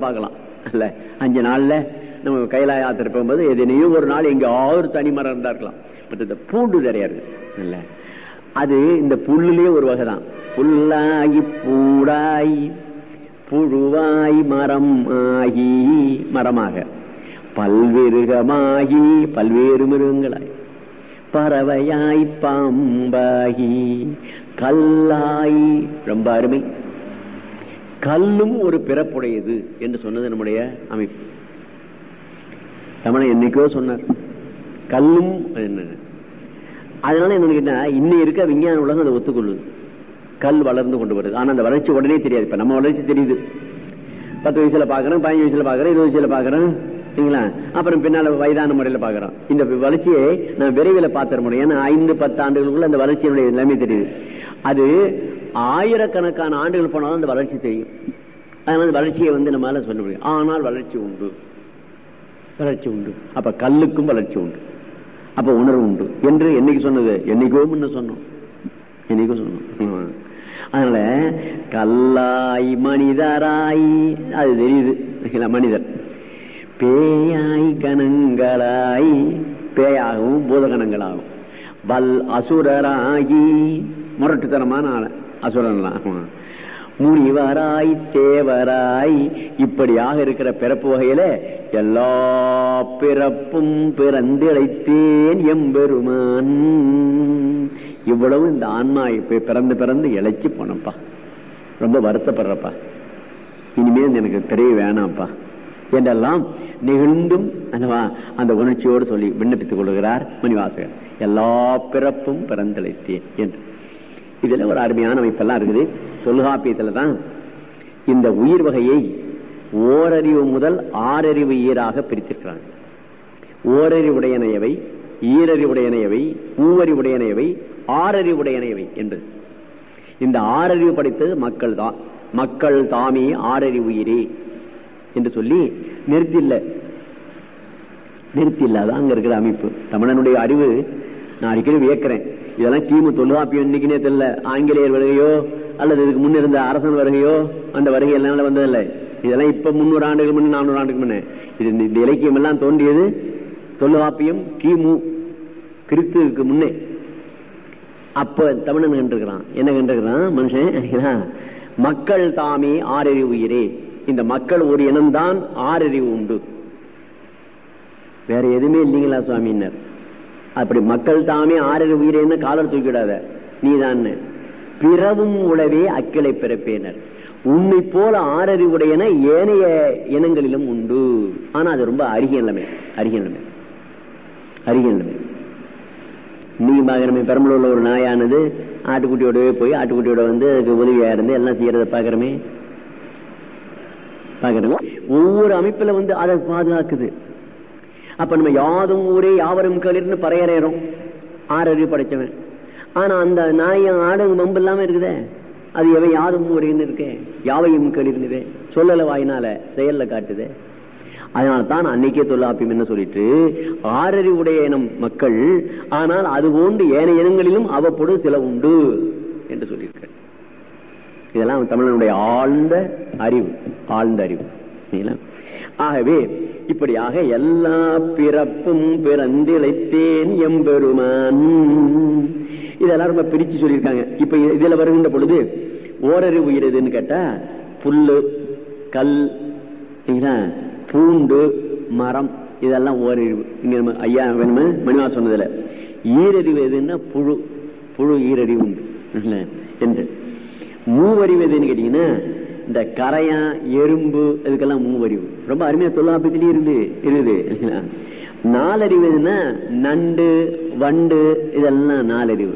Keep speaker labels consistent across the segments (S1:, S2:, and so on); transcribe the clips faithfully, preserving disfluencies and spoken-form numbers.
S1: பார்க்கலாம் இல்ல. அஞ்சு நாள்ல நம்ம கைலாய யாத்திரை போகும்போது எதனையும் ஒரு நாள் எங்கேயாவது தனி மரம் இருந்தா இருக்கலாம். பட் இந்த பூண்டு தெரியாது இல்ல, அது இந்த புல்லுலயே ஒரு வகைதான். புல்லாகி பூடாய் புழுவாய் மரம் ஆகி மரமாக பல்விருகமாகி பல்வேறு மிருகங்களாய் பறவையாய் பாம்பாகி கல்லாய். ரொம்ப அருமை. கல்லும் ஒரு பிறப்புடையது என்று சொன்னது நம்முடைய அமைப்பு. தமிழன் என்னைக்கோ சொன்னார் கல்லும் என்ன. அதனால என்ன, இன்னும் இருக்க விஞ்ஞான உலகம் அதை ஒத்துக்கொள்ளுது. கல் வளர்ந்து கொண்டு வருது. ஆனா அந்த வளர்ச்சி உடனே தெரியாது. இப்ப நம்ம வளர்ச்சி தெரியுது. பத்து வயசுல பாக்குறோம், பதினஞ்சு வயசுல பாக்குறோம், இருபது வயசுல பாக்குறோம், அப்புறம் பின்னால வயதான முறையில பாக்குறோம். இந்த வளர்ச்சியை நான் விரைவில் பார்த்துட முடியும். ஏன்னா ஐந்து பத்து ஆண்டுகளுக்குள்ள அந்த வளர்ச்சியினுடைய எல்லாமே தெரியுது. அது ஆயிரக்கணக்கான ஆண்டுகள் போனாலும் அந்த வளர்ச்சி தெரியும். அதனால வளர்ச்சியை வந்து நம்மளால சொல்ல முடியும். ஆனால் வளர்ச்சி உண்டு, வளர்ச்சி உண்டு. அப்ப கல்லுக்கும் வளர்ச்சி உண்டு, அப்ப உணர்வு உண்டு என்று என்னைக்கு சொன்னது? என்னைக்கோ முன்ன சொன்னோம், என்னைக்கோ சொன்னோம். அதனால கல்லாய் மனிதராய் அது தெரியுது. மனிதர் பேயாய் கணங்களாய் பேயாகவும் பூதகணங்களாகும் வல் அசுரராகி முரட்டுத்தனமான ஆள அசுரன் முனிவராய் தேவராய் இப்படியாக இருக்கிற பிறப்பு வகையில எல்லா பிறப்பும் பிறந்திழைத்தேன் எம்பெருமான். இவ்வளவு இந்த ஆன்மா இப்ப பிறந்து பிறந்து இழைச்சி போனப்பா, ரொம்ப வருத்தப்படுறப்பா, இனிமேல் எனக்கு தெரிய வேணாம்ப்பா என்றெல்லாம் நெகிழ்ந்தும் அந்த உணர்ச்சியோடு சொல்லி விண்ணப்பித்துக் கொள்கிறார் மணிவாசகர். எல்லா பிறப்பும் பிறந்திழைத்தேன் என்று. இதுல ஒரு அருமையான அமைப்பெல்லாம் இருக்குது. தொல்காப்பியத்துல தான் இந்த உயிர் வகையை ஓரறிவு முதல் ஆறறிவு ஈராக பிரித்திருக்கிறாங்க. ஓரறிவுடையனையவை, ஈரறிவுடையனையவை, மூவறிவுடையனையவை, ஆறறிவுடையனையவை என்று. இந்த ஆறறிவு படைத்தது மக்கள் தான். மக்கள் தாமே ஆறறிவு உயிரே என்று சொல்லி நிறுத்தில்ல நிறுத்தில்ல அங்க இருக்கிற அமைப்பு. தமிழனுடைய அறிவு நான் அடிக்கடி வியக்கிறேன். இதெல்லாம் கிமு தொல்காப்பியம் இன்னைக்குனே தெரியல. ஆங்கிலேயர் வருகையோ அல்லது இதுக்கு முன்ன இருந்த அரசன் வருகையோ அந்த வருகை எல்லாம் வந்ததில்லை. இதெல்லாம் இப்ப முன்னூறு ஆண்டுகள் முன்ன, நானூறு ஆண்டுக்கு முன்ன. இது இந்த இலக்கியம் எல்லாம் தோன்றியது தொல்காப்பியம் கிமு கிறிஸ்துவுக்கு முன்னே. அப்ப தமிழன் கண்டிருக்கிறான். என்ன கண்டிருக்கிறான் மனுஷன்? மக்கள் தாமே ஆறறிவு உயிரே. இந்த மக்கள் ஒரு இனம்தான், ஆறறிவு உண்டு, வேற எதுவுமே இல்லைங்களா சுவாமினர். அப்படி மக்கள் தாமே ஆறறிவு உயிரேன்னு காலர் தூக்கிடாத நீதான். பிறவும் உளவே அக்கிளை பிறப்பேனர். உன்னை போல ஆறறிவுடையன ஏனைய இனங்களிலும் உண்டு. ஆனா அது ரொம்ப அருகிய நிலைமை, அருகிய நிலைமை, அருகிய நிலைமை. நீங்க பாக்கிறமே பெரம்பலூர்ல ஒரு நாயானது ஆட்டுக்குட்டியோடவே போய் ஆட்டுக்குட்டியோட வந்து அதுக்கு உதவியா இருந்து எல்லாம் செய்யறத பாக்கிறமே பாக்கிறோம். ஒவ்வொரு அமைப்புல வந்து அதை பாதுகாக்குது. அப்ப நம்ம யாதும் ஊரே யாவரும் களிர்னு பறையறோம், ஆறறிவு படைச்சவன். ஆனா அந்த நாயும் ஆடும் மம்பு இல்லாம இருக்குதே, அது எவை யாதும் ஊரேன்னு இருக்கே, யாவையும் களிர்னுதே, சொல்லல வாயினால செயல்ல காட்டுதே. அதனால்தான் அன்னைக்கே தொல்காப்பியம் என்ன சொல்லிட்டு, ஆறறிவுடைய இனம் மக்கள், ஆனால் அது போன்று ஏனைய இனங்களிலும் அவ்வப்பொழுது சில உண்டு என்று சொல்லியிருக்க. இதெல்லாம் தமிழனுடைய ஆழ்ந்த அறிவு, ஆழ்ந்த அறிவு. ஆகவே இப்படியாக எல்லா பிறப்பும் பிறந்திழைத்தேன் எம்பெருமான். இதெல்லாம் ரொம்ப பிரிச்சு சொல்லியிருக்காங்க. இப்ப இதுல வருகின்ற பொழுது ஓரறிவு உயிர் எதுன்னு கேட்டா புல்லு, கல், பூண்டு, மரம், இதெல்லாம் ஓரறிவு. இங்க ஐயா வேணுமே மணிவா சொன்னதுல ஈரறிவு எதுன்னா புழு, புழு ஈரறிவு உண்டு என்று. மூவறிவு எதுன்னு கேட்டீங்கன்னா இந்த கரையா, எறும்பு, இதுக்கெல்லாம் மூவறிவு. ரொம்ப அருமையா தொல்காப்பியத்திலேயே இருந்து இருக்குது. நாலறிவு எதுன்னா நண்டு, வண்டு, இதெல்லாம் நாலறிவு.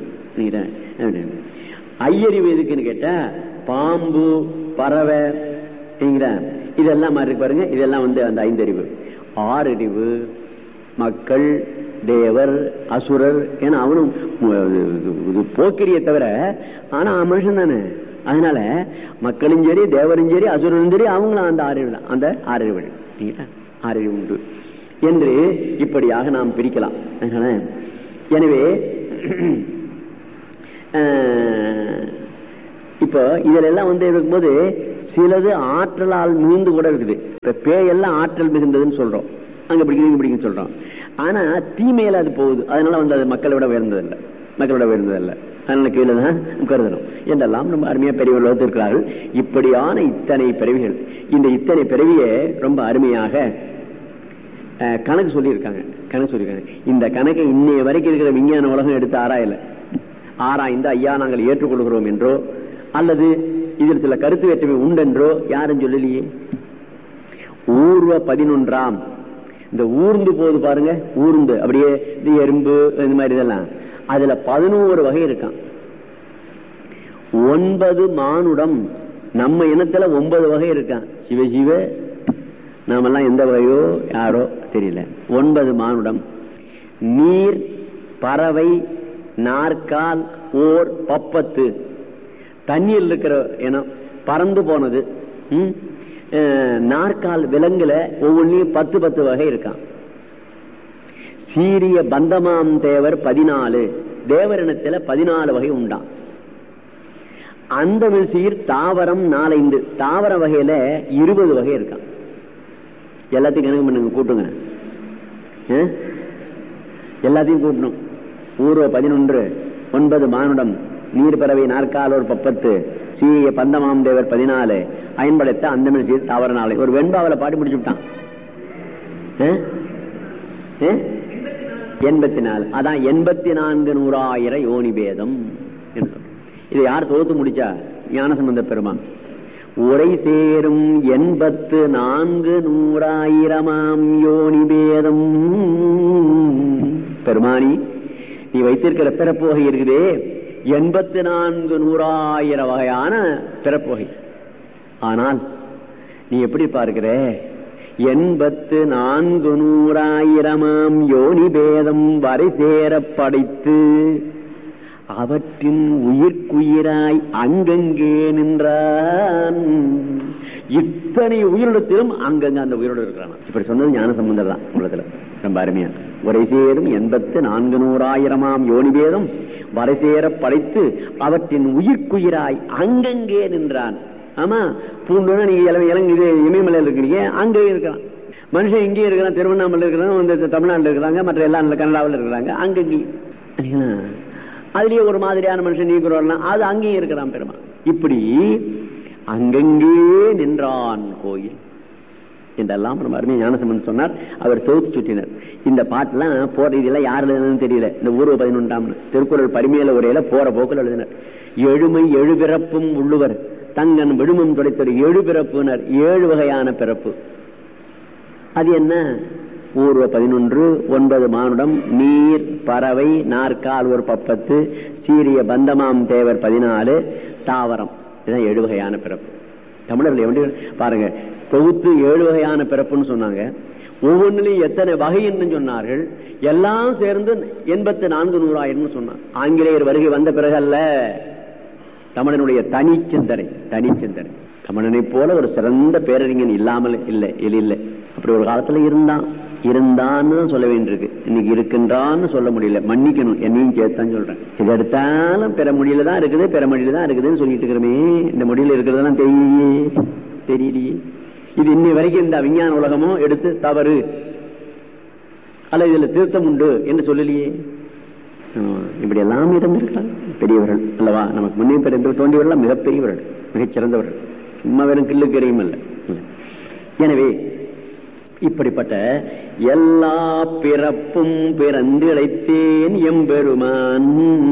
S1: ஐயறிவு எதுக்குன்னு கேட்டா பாம்பு, பறவை, இதெல்லாம் மாதிரி பாருங்க. இதெல்லாம் வந்து அந்த ஐந்தறிவு. ஆறறிவு மக்கள், தேவர், அசுரர். ஏன்னா அவனும் போக்கிரிய தவிர ஆனா மனுஷன் தானே. அதனால மக்களும் சரி, தேவரும் சரி, அசுரரும் சரி, அவங்களும் அந்த ஆறறிவு தான், அந்த ஆறறிவு ஆறறிவு உண்டு என்று இப்படியாக நாம் பிரிக்கலாம். எனவே இப்போ இதுல எல்லாம் வந்து இருக்கும்போது சிலது ஆற்றலால் மீண்டு கூட இருக்குது. இப்ப பேயெல்லாம் ஆற்றல் மிகுந்ததுன்னு சொல்றோம், அங்க பிடிக்குது இங்க பிடிக்குன்னு சொல்றோம். ஆனா தீமையில அது போகுது, அதனால வந்து அது மக்களை விட உயர்ந்ததில்லை, மக்களோட உயர்ந்ததில்லை, அதனால கீழே தான் கருதணும் என்றெல்லாம் ரொம்ப அருமையா பெரியவர்கள் வகுத்திருக்கிறார்கள். இப்படியான இத்தனை பிறவிகள், இந்த இத்தனை பிறவியை ரொம்ப அருமையாக கணக்கு சொல்லியிருக்காங்க. கணக்கு சொல்லியிருக்காங்க. இந்த கணக்கை இன்னைய வரைக்கும் இருக்கிற விஞ்ஞான உலகம் எடுத்து ஆராயல. ஆராய்ந்து ஐயா நாங்கள் ஏற்றுக்கொள்கிறோம் என்றோ அல்லது இதில் சில கருத்து வேற்றுமை உண்டென்றோ யாரும் சொல்லலையே. ஊர்வ பதினொன்றாம் இந்த ஊர்ந்து போது பாருங்க, ஊர்ந்து அப்படியே இது எறும்பு இந்த மாதிரி இதெல்லாம், அதுல பதினோரு வகை இருக்கான். ஒன்பது மானுடம், நம்ம இனத்துல ஒன்பது வகை இருக்கான். சிவ சிவ நாமெல்லாம் எந்த வகையோ யாரோ தெரியல. ஒன்பது மானுடம், நீர், பறவை, நாற்கால், ஓர், பப்பத்து. தண்ணீர் இருக்கிற இனம் பறந்து போனது. நாற்கால் விலங்குல ஒவ்வொன்றையும் பத்து பத்து வகை இருக்கான். சீரிய பந்தமாம் தேவர் பதினாலு, தேவரினத்துல பதினாலு வகை உண்டான். அந்த சீர் தாவரம் நாலைந்து, தாவர வகையில இருபது வகை இருக்கான். எல்லாத்தையும் கணக்கு பண்ணுங்க, கூட்டுங்க, எல்லாத்தையும் கூட்டணும். ஊர்வ பதினொன்று, ஒன்பது மானுடம், நீர் பறவை நாற்கால் ஒரு பப்பத்து, சீரிய பந்தமாம் தேவர் பதினாலு, ஐம்படைத்த அந்த சீர் தாவர நாளை. ஒரு வெண்பாவில பாடி முடிச்சு விட்டான். எண்பத்தி நாலு, அதான் எண்பத்தி நான்கு நூறாயிரம் யோனி பேதம். இதை யார் தொகுத்து முடிச்சா? ஞானசம்பந்த பெருமான். உரை சேரும் எண்பத்து நான்கு நூறாயிரமாம் யோனி பேதம். பெருமானி, நீ வைத்திருக்கிற பிறப்பு வகை இருக்குதே, எண்பத்தி நான்கு நூறாயிரம் வகையான பிறப்பு வகை. ஆனால் நீ எப்படி பார்க்கிற? எண்பத்து நான்கு நூறாயிரமாம் யோனி பேதம் வரை சேர படைத்து அவற்றின் உயிர்க்குயிராய் அங்கங்கே நின்றான். இத்தனை உயிரிடத்திலும் அங்கங்க அந்த உயிரோடு இருக்கிறான். இப்படி சொன்னது ஞான சம்பந்தர் தான் உள்ளத்துல. ரொம்ப அருமையா. வரை சேரும் எண்பத்து நான்கு நூறாயிரமாம் யோனிபேதம் வரை சேர படைத்து அவற்றின் உயிர்க்குயிராய் அங்கங்கே நின்றான். ஆமா, பூண்டுனா நீங்க இளம் இது இமயமலையில் இருக்கிறீங்க, அங்கே இருக்கிறான். மனுஷன் இங்கேயும் இருக்கிறான், திருவண்ணாமலை இருக்கிறான், தமிழ்நாட்டில் இருக்கிறாங்க, மற்ற எல்லா கனடாவில் இருக்கிறாங்க, அங்கங்கேயும். அதுலயே ஒரு மாதிரியான மனுஷன் நீக்கிறோம்னா அது அங்கேயும் இருக்கிறான் பெருமான். இப்படி அங்கங்கே நின்றான் கோயில் என்றெல்லாம் நம்ம அருமையா ஞானசம்பந்தர் சொன்னார். அவர் தொகுத்து சுற்றினார். இந்த பாட்டெல்லாம் போற இதெல்லாம் யார் எழுதுன்னு தெரியல. இந்த ஊர்வ பதினொன்றாம் திருக்குறள் பரிமையில உரையில போற போக்கில் எழுதினார். எழுமை எழுபிறப்பும் உள்ளுவர் தங்கன் விழுமம் துடைத்தொரு ஏழு பிறப்புனர், ஏழு வகையான பிறப்பு. அது என்ன? ஊர்வ பதினொன்று, ஒன்பது மானுடம், நீர், பறவை, நாற்கால் ஒரு பப்பத்து, சீரிய பந்தமாம் தேவர் பதினாலு, தாவரம். இதுதான் ஏழு வகையான பிறப்பு. தமிழர்கள் எப்படி பாருங்க, தொகுத்து ஏழு வகையான பிறப்புன்னு சொன்னாங்க. ஒவ்வொன்றிலையும் எத்தனை வகை என்று சொன்னார்கள். எல்லாம் சேர்ந்து எண்பத்தி நான்கு நூறாயிரம் சொன்னார். ஆங்கிலேயர் வருகை வந்த பிறகு அல்ல, தமிழனுடைய தனிச்சிந்தனை. தனிச்சிந்தனை தமிழனை போல ஒரு சிறந்த பேரறிஞன் இல்லாமல் இல்லை இல்லை. அப்படி ஒரு காலத்துல இருந்தான் இருந்தான்னு சொல்ல வேண்டியிருக்கு. இன்னைக்கு இருக்கின்றான்னு சொல்ல முடியல. மன்னிக்கணும், என்னையும் சேர்த்தான் சொல்றேன். இது எடுத்தாலும் பிற மொழியில தான் இருக்குது, பிற மொழியில தான் இருக்குதுன்னு சொல்லிட்டு இருக்கிறோமே. இந்த மொழியில இருக்கிறதெல்லாம் தெரியலையே தெரியலையே இது இன்னை வரைக்கும் இந்த விஞ்ஞான உலகமும் எடுத்து தவறு அல்ல இதுல திருத்தம் உண்டு என்று சொல்லலையே. இப்படி எல்லாம் இருந்திருக்கிறாங்க பெரியவர்கள் அல்லவா. நமக்கு முன்னே பிறந்த தோன்றியவர்கள் மிகப்பெரியவர்கள், மிகச்சிறந்தவர்கள், சும்மா வெறும் கிள்ளுக்கரையும் அல்ல. எனவே இப்படிப்பட்ட எல்லா பிறப்பும் பிறந்து இழைத்தேன் எம்பெருமான்,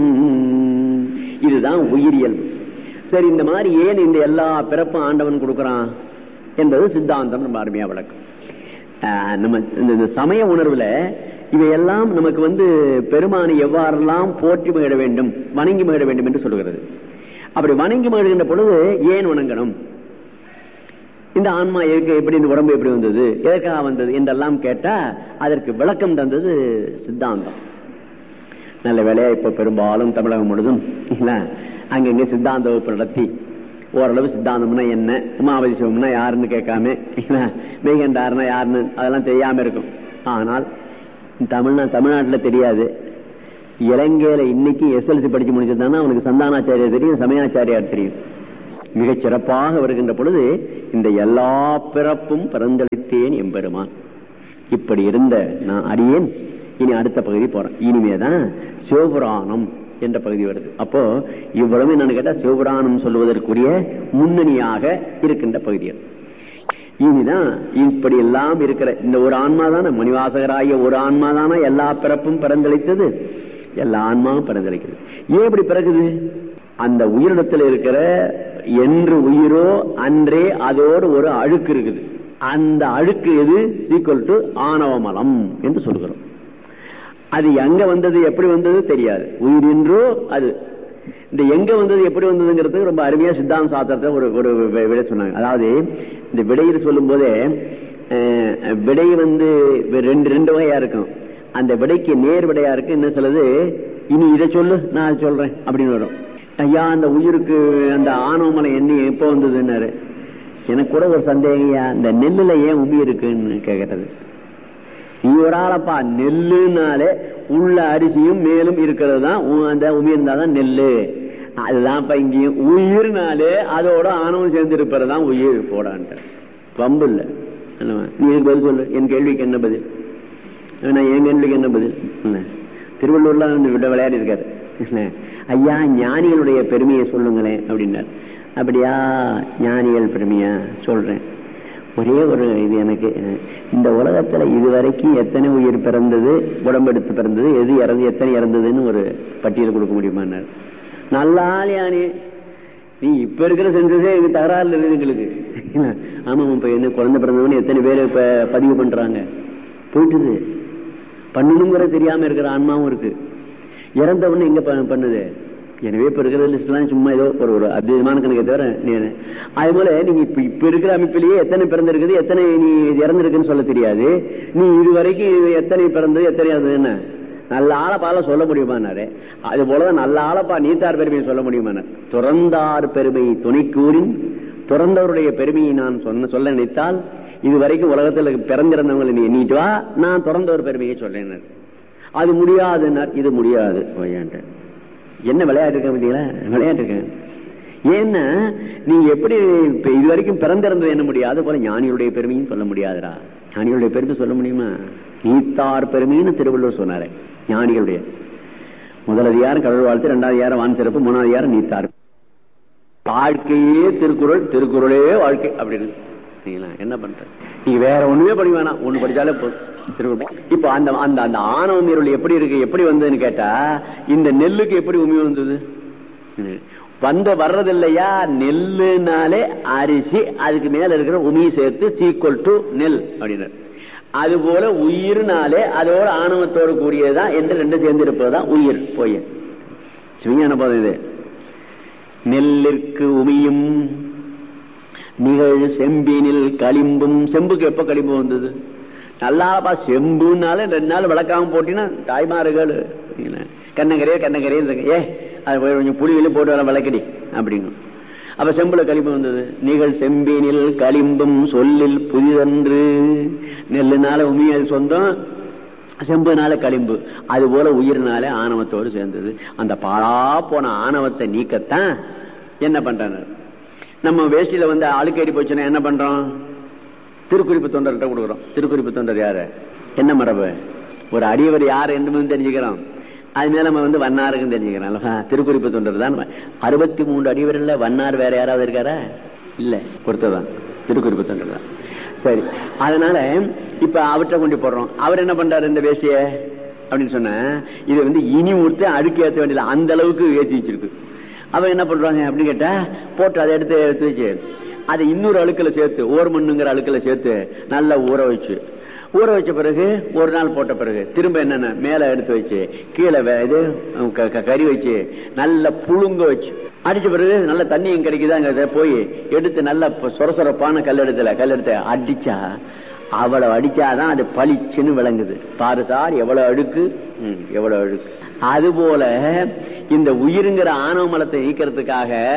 S1: இதுதான் உயிரியல். சரி, இந்த மாதிரி ஏன் இந்த எல்லா பிறப்பும் ஆண்டவன் கொடுக்கறான் என்பது சித்தாந்தம் நம்ம அருமையா விளக்கும். நம்ம இந்த சமய உணர்வுல இவையெல்லாம் நமக்கு வந்து பெருமானை எவ்வாறெல்லாம் போற்றி மகிழ வேண்டும், வணங்கி மகிழ வேண்டும் என்று சொல்லுகிறது. அப்படி வணங்கி மகிழ்கின்ற பொழுது ஏன் வணங்கணும், இந்த ஆன்மா எதுக்கு, எப்படி இந்த உடம்பு எப்படி வந்தது, எதற்காக வந்தது என்றெல்லாம் கேட்டா அதற்கு விளக்கம் தந்தது சித்தாந்தம். நல்ல வேலையா இப்ப பெரும்பாலும் தமிழகம் முழுதும் அங்கங்க சித்தாந்த வகுப்பு நடத்தி ஓரளவு சித்தாந்தம்னா என்ன, உமாவதி சிவம்னா யாருன்னு கேட்காம, மெய்கண்டாருன்னா யாருன்னு அதெல்லாம் தெரியாம இருக்கும். ஆனால் தமிழ்நா தமிழ்நாட்டுல தெரியாது. இலங்கையில இன்னைக்கு எஸ்எல்சி படிச்சு முடிச்சதுதானே அவனுக்கு சந்தானாச்சாரியார் தெரியும், சமயாச்சாரியார் தெரியும். மிகச் சிறப்பாக வருகின்ற பொழுது இந்த எல்லா பிறப்பும் பிறந்தளித்தேன் எம்பெருமான். இப்படி இருந்த நான் அறியேன். இனி அடுத்த பகுதி போறேன். இனிமேதான் சிவபுராணம் என்ற பகுதி வருது. அப்போ இவ்வளவு என்னன்னு கேட்டா சிவபுராணம் சொல்லுவதற்குரிய முன்னணியாக இருக்கின்ற பகுதிகள். இனிதான் இப்படி எல்லாம் இருக்கிற இந்த ஒரு ஆன்மாதான மணிவாசகராகிய ஒரு ஆன்மாதான எல்லா பிறப்பும் பிறந்தளித்தது. எல்லா ஆன்மாவும் பிறந்தளிக்கிறது. ஏன் இப்படி பிறகுது? அந்த உயிரினத்தில் இருக்கிற என்று உயிரோ அன்றே அதோடு ஒரு அழுக்கு இருக்குது. அந்த அழுக்கு எது? ஈக்குவல் டு ஆணவமலம் என்று சொல்கிறோம். அது எங்க வந்தது எப்படி வந்தது தெரியாது. உயிரின்றோ அது இந்த எங்க வந்தது எப்படி வந்ததுங்கிறது ரொம்ப அருமையா சித்தாந்த சாஸ்திரத்தை ஒரு ஒரு விடை சொன்னாங்க. அதாவது இந்த விடையில் சொல்லும் போதே விடை வந்து ரெண்டு ரெண்டு வகையா இருக்கும். அந்த விடைக்கு நேர் விடையா இருக்கு. என்ன சொல்லுது? இனி இதை சொல்லு, நான் அதை சொல்றேன் அப்படின்னு வரும். ஐயா அந்த உயிருக்கு அந்த ஆணவமலை எண்ணி எப்போ வந்ததுன்னாரு. எனக்கு கூட ஒரு சந்தேகையா, இந்த நெல்லுல ஏன் உமி இருக்குன்னு கேட்கறது. நீ ஒரு ஆளப்பா, நெல்லுனாலே உள்ள அரிசியும் மேலும் இருக்கிறது தான் அந்த உமி இருந்தாதான் நெல்லு. அதுதான் இங்கேயும் உயிர்னாலே அதோட ஆணவம் சேர்ந்து இருப்பதுதான் உயிர் போடான்ட்ட. பம்பு இல்ல. நீ எனக்கு பதில் சொல்லு. என் கேள்விக்கு என்ன பதில்? நான் என் கேள்விக்கு என்ன பதில்? திருவள்ளூர்ல வந்து விட விளையாடி இருக்காரு. ஐயா ஞானிகளுடைய பெருமையை சொல்லுங்களேன் அப்படின்னாரு. அப்படியா, ஞானிகள் பெருமையா சொல்றேன். ஒரே ஒரு இது எனக்கு, இந்த உலகத்துல இதுவரைக்கும் எத்தனை உயிர் பிறந்தது, உடம்பெடுத்து பிறந்தது, எது இறந்து எத்தனை இறந்ததுன்னு ஒரு பட்டியல் கொடுக்க முடியுமான்னாரு. நல்லா ஞானி, நீ இப்ப இருக்கிற சென்சஸே எங்க தகராறு இருக்குது எங்களுக்கு. ஆமா, இப்ப என்ன குழந்தை பிறந்தவன்னு எத்தனை பேர் இப்ப பதிவு பண்றாங்க. போயிட்டுது. பண்ணணுங்கிற தெரியாம இருக்கிற ஆன்மாவும் இருக்கு. இறந்தவன்னு எங்க பண்ணுது? எனவே இப்ப இருக்கிற லிஸ்ட் எல்லாம் சும்மா ஏதோ ஒரு ஒரு அத்விதமான கணக்கை தவிர. அது போல நீங்க இப்ப இப்ப இருக்கிற அமைப்பிலேயே எத்தனை பிறந்திருக்குது, எத்தனை நீ இறந்திருக்குன்னு சொல்ல தெரியாது. நீ இது வரைக்கும் எத்தனை பிறந்தது எத்தனை இறந்ததுன்னு நல்ல ஆளப்பால சொல்ல முடியுமான்னாரு. அது போலதான் நல்ல ஆளப்பா நீத்தார் பெருமையை சொல்ல முடியுமான. துறந்தார் பெருமை துணை கூறின் துறந்தவருடைய பெருமையை நான் சொன்ன சொல்ல நினைத்தால் இது வரைக்கும் உலகத்துல பிறந்திருந்தவங்களை நீ எண்ணிட்டு வா, நான் துறந்தவர் பெருமையை சொல்றேன். அது முடியாதுன்னார். இது முடியாது. என்ன விளையாட்டு இருக்க மாட்டீங்களா? விளையாட்டு இருக்க. ஏன்னா நீங்க எப்படி இது வரைக்கும் பிறந்திருந்தது என்ன முடியாது போல ஞானிகளுடைய பெருமையும் சொல்ல முடியாதுடா. ஞானிகளுடைய பெருமை சொல்ல முடியுமா? நீத்தார் பெருமைன்னு திருவள்ளுவர் சொன்னாரு. ஞானிகளுடைய முதல் அதிகாரம் கடவுள் வாழ்த்து, இரண்டாவது அதிகாரம் வான் சிறப்பு, மூணாவது அதிகாரம் நீத்தார். வாழ்க்கையே திருக்குறள், திருக்குறளே வாழ்க்கை அப்படின்னு. என்ன பண்ற? நீங்க வேற ஒண்ணுமே படிக்க வேணாம், ஒண்ணு படிச்சாலே போதும். இப்ப அந்த அந்த அந்த ஆணவ மீறல் எப்படி இருக்கு, எப்படி வந்ததுன்னு கேட்டா, இந்த நெல்லுக்கு எப்படி உமி வந்தது? வந்த வர்றது இல்லையா? நெல்லுனாலே அரிசி, அதுக்கு மேல இருக்கிற உமியை சேர்த்து சீக்வல் டு நெல் அப்படின்னாரு. அது போல உயிர்னாலே அதோட ஆணவத்தோடு கூடியதுதான் என்று ரெண்டு சேர்ந்து இருப்பதுதான் உயிர். போய் சிவஞான போதும் இது. நெல்லிற்கு உமியும் நிகழ் செம்பினில் களிம்பும். செம்புக்கு எப்ப களிம்பு வந்தது? நல்லாப்பா செம்புனால ரெண்டு நாள் விளக்காம போட்டீங்கன்னா தாய்மார்கள் கண்ணங்கரையே கண்ணங்கரையே ஏ அது கொஞ்சம் புளியில போட்டு வர விளக்கடி அப்படின்னு. அப்ப செம்புல களிம்பு வந்தது. நிகழ் செம்பினில் களிம்பும் சொல்லில் புதிதன்று. நெல்லுனால உமிய சொந்தம், செம்புனால களிம்பு. அது போல உயிர்னால ஆணவத்தோடு சேர்ந்தது. அந்த பாழா போன ஆணவத்தை நீக்கத்தான் என்ன பண்றாங்க? நம்ம வேஷ்டியில வந்து அழுக்கேறி போச்சுன்னா என்ன பண்றோம்? திருக்குறிப்பு தொண்டர்கிட்ட கொடுக்குறோம். திருக்குறிப்பு தொண்டர் யாரு, என்ன மரபு, ஒரு அடியவர் யாரு என்று தெரிஞ்சுக்கிறோம். அது மேல நம்ம வந்து வண்ணாருக்குன்னு தெரிஞ்சுக்கிறோம். திருக்குறிப்பு தொண்டர் தான். அறுபத்தி மூன்று அடியவர் இல்ல, வண்ணார் வேற யாராவது இருக்காரா? இல்ல, கொடுத்ததான் திருக்குறிப்பு தொண்டர் தான். சரி, அதனால இப்ப அவற்றை கொண்டு போடுறோம். அவர் என்ன பண்றாரு இந்த வேஷ்டிய அப்படின்னு சொன்ன, இது வந்து இனி ஊர்த்து அழுக்கு ஏற்ற வேண்டியது, அந்த அளவுக்கு ஏற்றி வச்சிருக்கு. அவன் என்ன பண்றாங்க அப்படின்னு கேட்டா, போட்டு அதை எடுத்து எடுத்து வச்சு அதை இன்னொரு அழுக்கல சேர்த்து, ஓர் மண்ணுங்கிற அழுக்கல சேர்த்து நல்லா ஊற வச்சு, ஊற வச்ச பிறகு ஒரு நாள் போட்ட பிறகு திரும்ப என்னென்ன மேல எடுத்து வச்சு கீழே இது கறி வச்சு நல்ல புழுங்க வச்சு அடிச்ச பிறகு நல்ல தண்ணியும் கிடைக்குது. போய் எடுத்து நல்ல சொர சொரப்பான கல்லெடுத்துல கல்லெடுத்து அடிச்சா, அவ்வளவு அடிச்சாதான் அது பளிச்சுன்னு விளங்குது. பாரு சார் எவ்வளவு அழுக்கு, எவ்வளவு அழுக்கு. அது போல இந்த உயிருங்கிற ஆணவ மலத்தை நீக்கிறதுக்காக